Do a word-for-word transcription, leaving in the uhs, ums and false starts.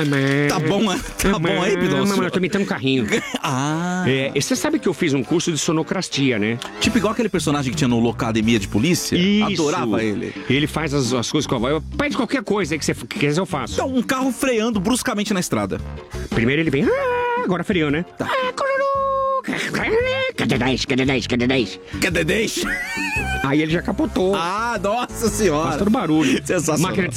mamãe. Tá bom, tá bom aí, Pidoncio? Mamãe, eu tô imitando um carrinho. Ah. É, e você sabe que eu fiz um curso de sonoclastia, né? Tipo igual aquele personagem que tinha no Locademia de Polícia? Isso. Adorava ele. Ele faz as, as coisas com a voz. Pede qualquer coisa aí que você quiser, eu faço. Então, um carro freando bruscamente na estrada. Primeiro ele vem... Ah, agora freou, né? Tá. Ah, cadê dez? Cadê dez? Cadê dez? Cadê dez? Aí ele já capotou. Ah, nossa senhora. Faz todo barulho. Sensacional. Máquina de